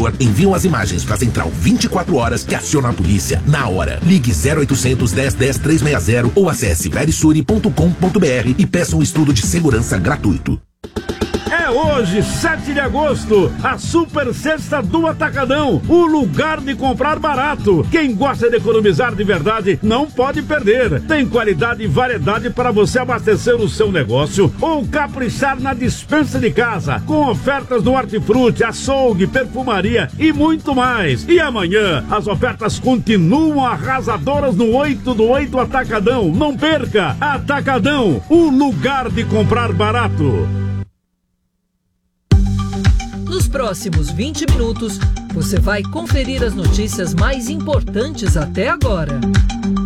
consumidor, enviam as imagens para a central 24 horas que aciona a polícia na hora. Ligue 0800 10 10 360 ou acesse verisure.com.br e peça um estudo de segurança gratuito. É hoje, 7 de agosto, a Super Sexta do Atacadão, o lugar de comprar barato. Quem gosta de economizar de verdade não pode perder. Tem qualidade e variedade para você abastecer o seu negócio ou caprichar na despensa de casa, com ofertas no hortifruti, açougue, perfumaria e muito mais. E amanhã, as ofertas continuam arrasadoras no 8 do 8 Atacadão. Não perca! Atacadão, o lugar de comprar barato. Nos próximos 20 minutos, você vai conferir as notícias mais importantes até agora.